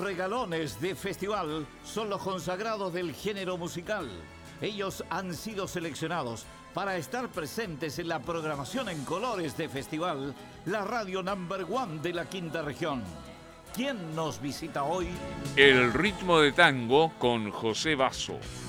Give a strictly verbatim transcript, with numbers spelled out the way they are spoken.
regalones de festival son los consagrados del género musical. Ellos han sido seleccionados para estar presentes en la programación en colores de festival, la radio number one de la quinta región. ¿Quién nos visita hoy? El ritmo de tango con José Basso.